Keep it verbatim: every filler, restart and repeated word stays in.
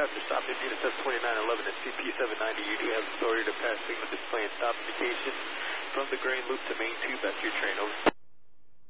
after stopping unit seven twenty-nine eleven at C P seven ninety, you do have authority to pass signal display and stop indication from the grain loop to main tube. That's your train, over.